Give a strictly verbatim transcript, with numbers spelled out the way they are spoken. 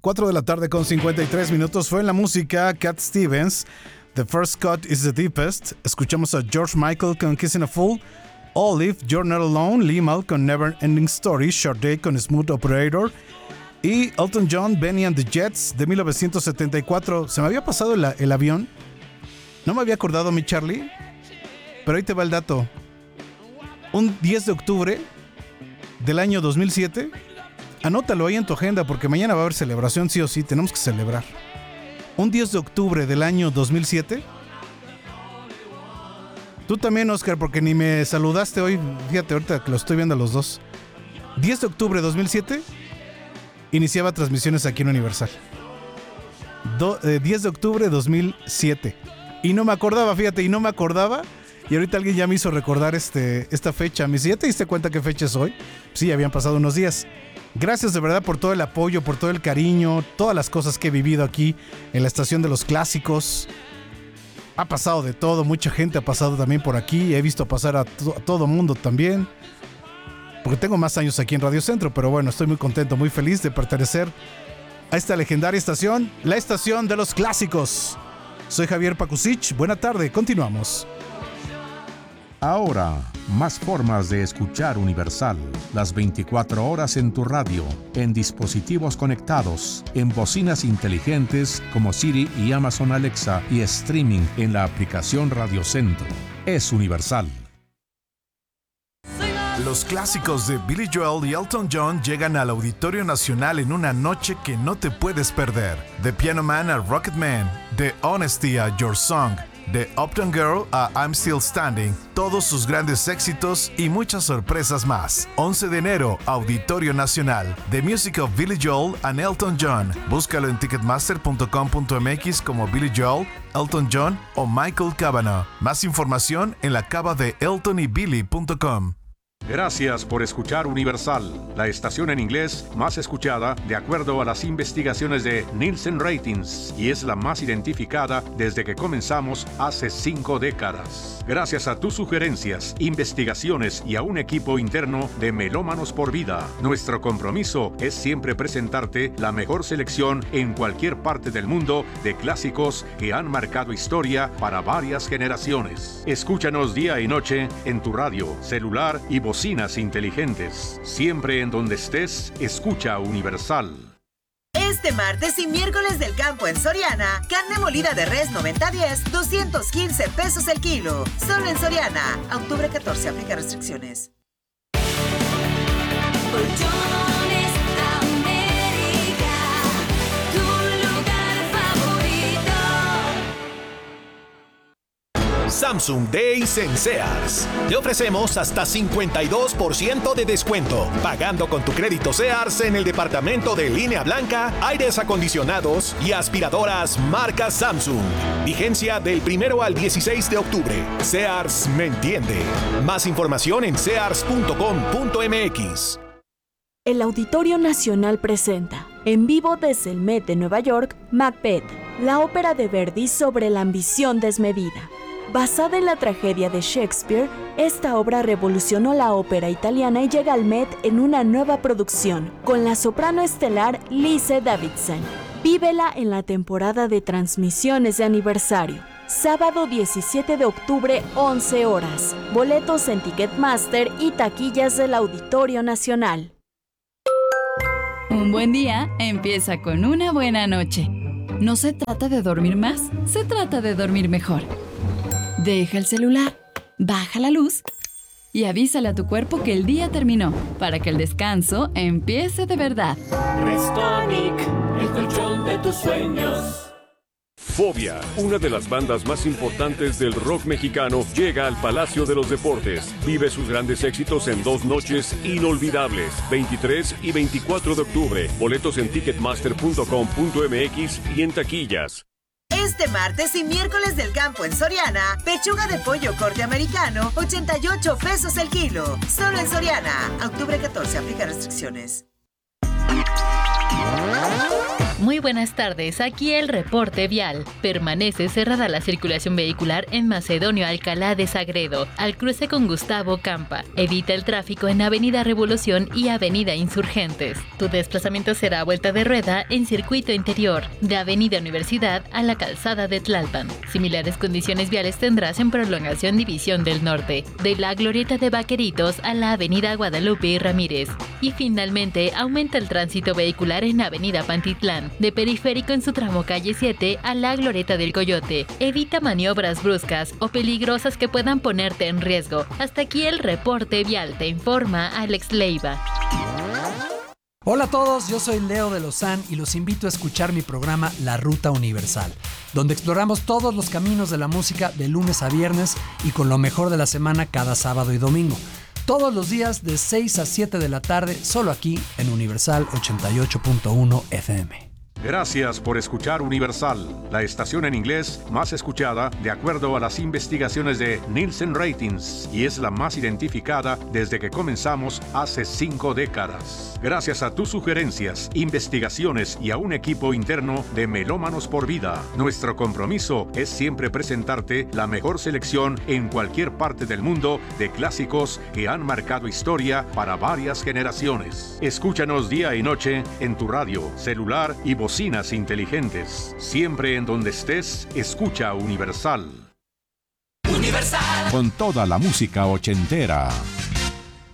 cuatro de la tarde con cincuenta y tres minutos. Fue en la música Cat Stevens, The First Cut is the Deepest. Escuchamos a George Michael con Kissing a Fool, Olive, You're Not Alone, Limal con Never Ending Story, Short Day con Smooth Operator y Elton John, Benny and the Jets de mil novecientos setenta y cuatro. Se me había pasado el, el avión. No me había acordado, mi Charlie, pero ahí te va el dato. Un diez de octubre del año dos mil siete. Anótalo ahí en tu agenda porque mañana va a haber celebración, sí o sí, tenemos que celebrar. Un diez de octubre del año dos mil siete. Tú también, Oscar, porque ni me saludaste hoy. Fíjate, ahorita que lo estoy viendo a los dos. diez de octubre de dos mil siete. Iniciaba transmisiones aquí en Universal. Do, eh, diez de octubre de dos mil siete. Y no me acordaba, fíjate, y no me acordaba. Y ahorita alguien ya me hizo recordar este, esta fecha. Me dice, ¿ya te diste cuenta qué fecha es hoy? Sí, habían pasado unos días. Gracias de verdad por todo el apoyo, por todo el cariño, todas las cosas que he vivido aquí en la estación de los clásicos. Ha pasado de todo, mucha gente ha pasado también por aquí. He visto pasar a, to- a todo mundo también. Porque tengo más años aquí en Radio Centro, pero bueno, estoy muy contento, muy feliz de pertenecer a esta legendaria estación, la estación de los clásicos. Soy Javier Pakusich, buena tarde, continuamos. Ahora, más formas de escuchar Universal. Las veinticuatro horas en tu radio, en dispositivos conectados, en bocinas inteligentes como Siri y Amazon Alexa y streaming en la aplicación Radio Centro. Es Universal. Los clásicos de Billy Joel y Elton John llegan al Auditorio Nacional en una noche que no te puedes perder. De Piano Man a Rocket Man, de Honesty a Your Song, de Uptown Girl a I'm Still Standing, todos sus grandes éxitos y muchas sorpresas más. once de enero, Auditorio Nacional. The Music of Billy Joel and Elton John. Búscalo en ticketmaster punto com punto m x como Billy Joel, Elton John o Michael Cavanagh. Más información en la cava de elton y billy punto com. Gracias por escuchar Universal, la estación en inglés más escuchada de acuerdo a las investigaciones de Nielsen Ratings y es la más identificada desde que comenzamos hace cinco décadas. Gracias a tus sugerencias, investigaciones y a un equipo interno de Melómanos por Vida, nuestro compromiso es siempre presentarte la mejor selección en cualquier parte del mundo de clásicos que han marcado historia para varias generaciones. Escúchanos día y noche en tu radio, celular y bocinas inteligentes. Siempre en donde estés, escucha Universal. Este martes y miércoles del campo en Soriana, carne molida de res noventa diez, doscientos quince pesos el kilo. Solo en Soriana. A octubre catorce, aplica restricciones. Samsung Days en Sears. Te ofrecemos hasta cincuenta y dos por ciento de descuento, pagando con tu crédito Sears en el departamento de línea blanca, aires acondicionados y aspiradoras marca Samsung. Vigencia del primero al dieciséis de octubre. Sears me entiende. Más información en sears punto com punto m x. El Auditorio Nacional presenta, en vivo desde el Met de Nueva York, Macbeth, la ópera de Verdi sobre la ambición desmedida. Basada en la tragedia de Shakespeare, esta obra revolucionó la ópera italiana y llega al Met en una nueva producción, con la soprano estelar Lise Davidson. Vívela en la temporada de transmisiones de aniversario. Sábado diecisiete de octubre, once horas. Boletos en Ticketmaster y taquillas del Auditorio Nacional. Un buen día empieza con una buena noche. No se trata de dormir más, se trata de dormir mejor. Deja el celular, baja la luz y avísale a tu cuerpo que el día terminó para que el descanso empiece de verdad. Restonic, el colchón de tus sueños. Fobia, una de las bandas más importantes del rock mexicano, llega al Palacio de los Deportes. Vive sus grandes éxitos en dos noches inolvidables, veintitrés y veinticuatro de octubre. Boletos en ticketmaster punto com punto m x y en taquillas. Este martes y miércoles del campo en Soriana, pechuga de pollo corte americano, ochenta y ocho pesos el kilo. Solo en Soriana. A octubre catorce, aplica restricciones. Muy buenas tardes, aquí el reporte vial. Permanece cerrada la circulación vehicular en Macedonio Alcalá de Sagredo, al cruce con Gustavo Campa. Evita el tráfico en Avenida Revolución y Avenida Insurgentes. Tu desplazamiento será a vuelta de rueda en circuito interior, de Avenida Universidad a la calzada de Tlalpan. Similares condiciones viales tendrás en prolongación División del Norte, de la Glorieta de Vaqueritos a la Avenida Guadalupe y Ramírez. Y finalmente, aumenta el tránsito vehicular en Avenida Pantitlán, de Periférico en su tramo calle siete a la Glorieta del Coyote. Evita maniobras bruscas o peligrosas que puedan ponerte en riesgo. Hasta aquí el reporte vial, te informa Alex Leiva. Hola a todos, yo soy Leo de Lozán y los invito a escuchar mi programa La Ruta Universal, donde exploramos todos los caminos de la música de lunes a viernes y con lo mejor de la semana cada sábado y domingo. Todos los días de seis a siete de la tarde, solo aquí en Universal ochenta y ocho punto uno F M. Gracias por escuchar Universal, la estación en inglés más escuchada de acuerdo a las investigaciones de Nielsen Ratings, y es la más identificada desde que comenzamos hace cinco décadas. Gracias a tus sugerencias, investigaciones y a un equipo interno de Melómanos por Vida, nuestro compromiso es siempre presentarte la mejor selección en cualquier parte del mundo de clásicos que han marcado historia para varias generaciones. Escúchanos día y noche en tu radio, celular y bocinas inteligentes. Siempre en donde estés, escucha Universal. Universal. Con toda la música ochentera.